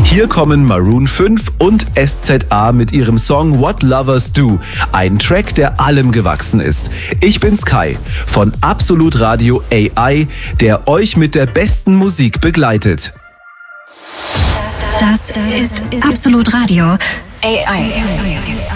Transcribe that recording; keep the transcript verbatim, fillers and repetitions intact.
Hier kommen Maroon fünf und S Z A mit ihrem Song What Lovers Do. Ein Track, der allem gewachsen ist. Ich bin Sky von Absolut Radio A I, der euch mit der besten Musik begleitet. Das ist Absolut Radio A I.